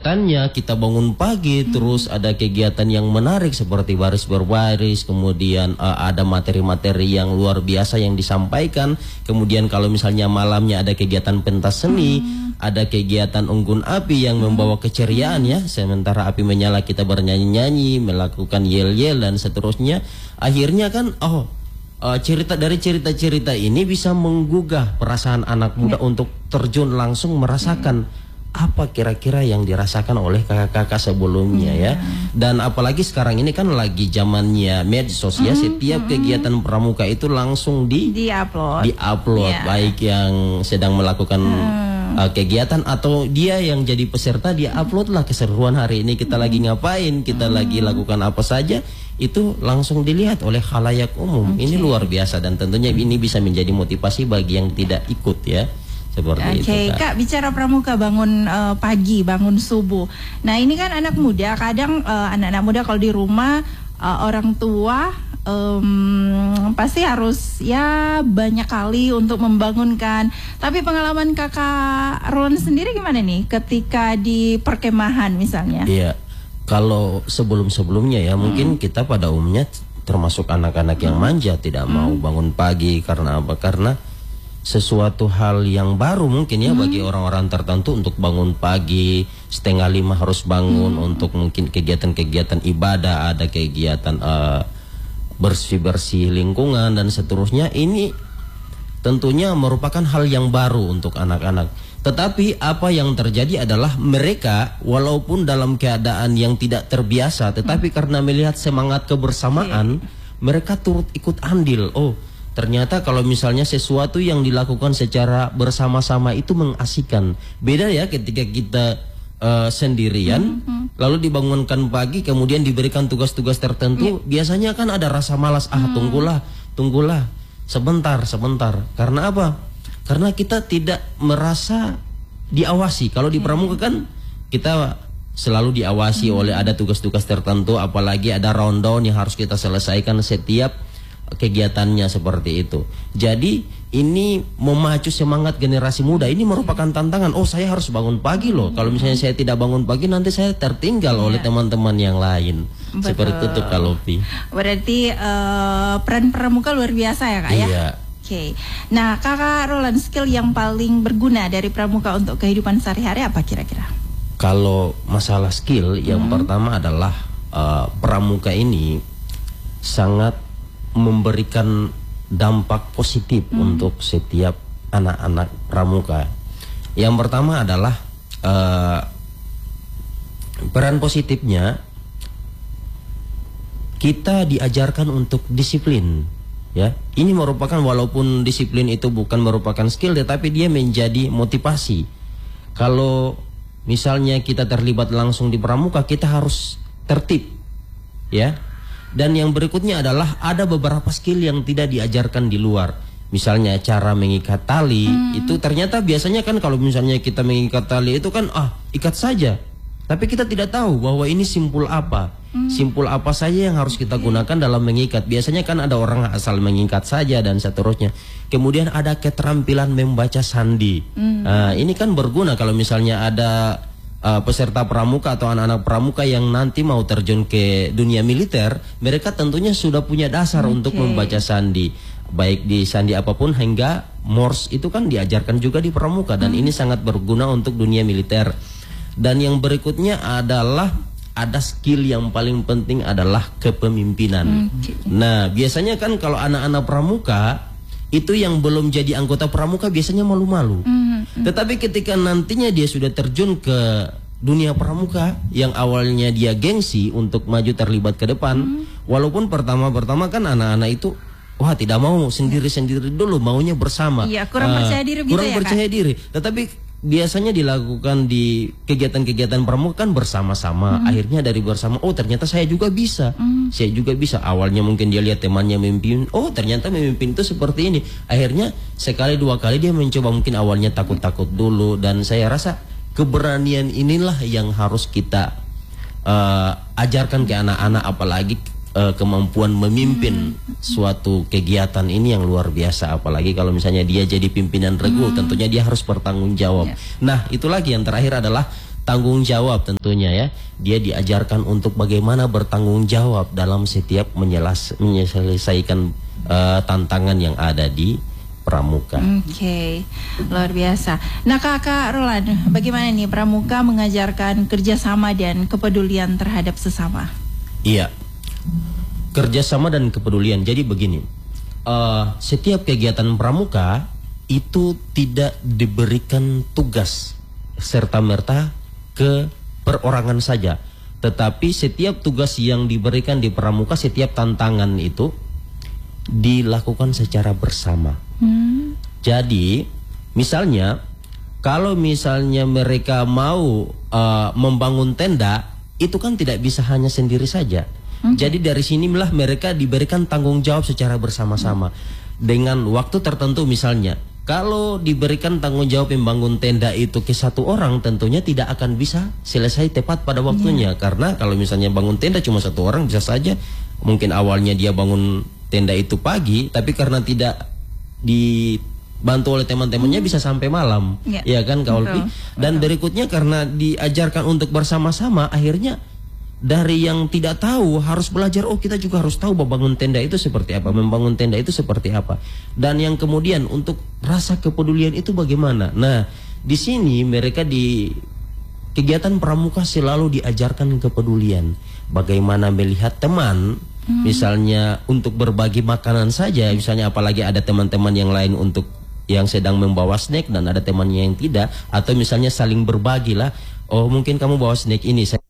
kegiatannya, kita bangun pagi, terus ada kegiatan yang menarik seperti baris berbaris, kemudian ada materi-materi yang luar biasa yang disampaikan, kemudian kalau misalnya malamnya ada kegiatan pentas seni, ada kegiatan unggun api yang membawa keceriaan ya, sementara api menyala kita bernyanyi-nyanyi, melakukan yel-yel dan seterusnya. Akhirnya kan cerita-cerita ini bisa menggugah perasaan anak muda untuk terjun langsung merasakan apa kira-kira yang dirasakan oleh kakak-kakak sebelumnya ya. Dan apalagi sekarang ini kan lagi zamannya medsos ya, setiap kegiatan pramuka itu langsung di-upload baik yang sedang melakukan kegiatan atau dia yang jadi peserta, dia upload lah keseruan hari ini kita lagi ngapain, kita lagi lakukan apa saja, itu langsung dilihat oleh khalayak umum. Ini luar biasa dan tentunya ini bisa menjadi motivasi bagi yang tidak ikut ya. Seperti itu, Kak, bicara pramuka bangun pagi, bangun subuh. Nah, ini kan anak muda, kadang anak-anak muda kalau di rumah orang tua pasti harus ya banyak kali untuk membangunkan. Tapi pengalaman Kakak Roland sendiri gimana nih ketika di perkemahan misalnya? Iya, kalau sebelum-sebelumnya ya mungkin kita pada umumnya termasuk anak-anak yang manja, tidak mau bangun pagi karena apa? Karena sesuatu hal yang baru mungkin ya bagi orang-orang tertentu untuk bangun pagi 4:30 harus bangun untuk mungkin kegiatan-kegiatan ibadah, ada kegiatan bersih-bersih lingkungan dan seterusnya. Ini tentunya merupakan hal yang baru untuk anak-anak. Tetapi apa yang terjadi adalah mereka walaupun dalam keadaan yang tidak terbiasa, tetapi karena melihat semangat kebersamaan, mereka turut ikut andil. Oh, ternyata kalau misalnya sesuatu yang dilakukan secara bersama-sama itu mengasihkan. Beda ya ketika kita sendirian, lalu dibangunkan pagi, kemudian diberikan tugas-tugas tertentu, biasanya kan ada rasa malas, tunggulah, sebentar. Karena apa? Karena kita tidak merasa diawasi. Kalau di pramuka kan kita selalu diawasi oleh ada tugas-tugas tertentu, apalagi ada rundown yang harus kita selesaikan setiap kegiatannya seperti itu. Jadi ini memacu semangat generasi muda. Ini merupakan tantangan. Oh, saya harus bangun pagi loh. Kalau misalnya saya tidak bangun pagi, nanti saya tertinggal oleh teman-teman yang lain. Betul. Seperti itu Kak Lopi. Berarti peran pramuka luar biasa ya Kak ya? Iya. Oke. Nah, Kakak Roland, skill yang paling berguna dari pramuka untuk kehidupan sehari-hari apa kira-kira? Kalau masalah skill, yang pertama adalah pramuka ini sangat memberikan dampak positif untuk setiap anak-anak pramuka. Yang pertama adalah peran positifnya, kita diajarkan untuk disiplin ya. Ini merupakan, walaupun disiplin itu bukan merupakan skill, tetapi dia menjadi motivasi. Kalau misalnya kita terlibat langsung di pramuka, kita harus tertib ya. Dan yang berikutnya adalah ada beberapa skill yang tidak diajarkan di luar. Misalnya cara mengikat tali, itu ternyata biasanya kan kalau misalnya kita mengikat tali itu kan ikat saja. Tapi kita tidak tahu bahwa ini simpul apa. Simpul apa saja yang harus kita gunakan dalam mengikat. Biasanya kan ada orang asal mengikat saja dan seterusnya. Kemudian ada keterampilan membaca sandi. Nah, ini kan berguna kalau misalnya ada peserta pramuka atau anak-anak pramuka yang nanti mau terjun ke dunia militer, mereka tentunya sudah punya dasar untuk membaca sandi, baik di sandi apapun hingga Morse itu kan diajarkan juga di pramuka, dan ini sangat berguna untuk dunia militer. Dan yang berikutnya adalah ada skill yang paling penting adalah kepemimpinan. Nah, biasanya kan kalau anak-anak pramuka itu yang belum jadi anggota pramuka biasanya malu-malu. Tetapi ketika nantinya dia sudah terjun ke dunia pramuka yang awalnya dia gengsi untuk maju terlibat ke depan, walaupun pertama-pertama kan anak-anak itu tidak mau sendiri-sendiri dulu, maunya bersama. Iya, kurang percaya diri gitu kurang ya, percaya diri. Tetapi biasanya dilakukan di kegiatan-kegiatan pramuka kan bersama-sama. Akhirnya dari bersama, oh ternyata saya juga bisa. Saya juga bisa. Awalnya mungkin dia lihat temannya memimpin, oh ternyata memimpin itu seperti ini. Akhirnya sekali dua kali dia mencoba, mungkin awalnya takut-takut dulu. Dan saya rasa keberanian inilah yang harus kita ajarkan ke anak-anak, apalagi kemampuan memimpin suatu kegiatan ini yang luar biasa. Apalagi kalau misalnya dia jadi pimpinan regu, tentunya dia harus bertanggung jawab. Nah, itu lagi yang terakhir adalah tanggung jawab tentunya ya. Dia diajarkan untuk bagaimana bertanggung jawab dalam setiap menyelesaikan tantangan yang ada di pramuka. Oke, luar biasa. Nah, Kakak Roland, bagaimana nih pramuka mengajarkan kerjasama dan kepedulian terhadap sesama? Iya, kerjasama dan kepedulian. Jadi begini, setiap kegiatan pramuka itu tidak diberikan tugas serta-merta ke perorangan saja, tetapi setiap tugas yang diberikan di pramuka, setiap tantangan itu dilakukan secara bersama. Jadi misalnya kalau misalnya mereka mau membangun tenda, itu kan tidak bisa hanya sendiri saja. Jadi dari sinilah mereka diberikan tanggung jawab secara bersama-sama dengan waktu tertentu. Misalnya kalau diberikan tanggung jawab membangun tenda itu ke satu orang, tentunya tidak akan bisa selesai tepat pada waktunya. Karena kalau misalnya bangun tenda cuma satu orang, bisa saja mungkin awalnya dia bangun tenda itu pagi, tapi karena tidak dibantu oleh teman-temannya bisa sampai malam, ya kan Kak Olvi? Dan berikutnya karena diajarkan untuk bersama-sama, akhirnya dari yang tidak tahu harus belajar. Oh, kita juga harus tahu membangun tenda itu seperti apa, membangun tenda itu seperti apa. Dan yang kemudian untuk rasa kepedulian itu bagaimana? Nah, di sini mereka di kegiatan pramuka selalu diajarkan kepedulian. Bagaimana melihat teman, misalnya untuk berbagi makanan saja, misalnya apalagi ada teman-teman yang lain untuk yang sedang membawa snack dan ada temannya yang tidak, atau misalnya saling berbagi lah. Oh, mungkin kamu bawa snack ini, saya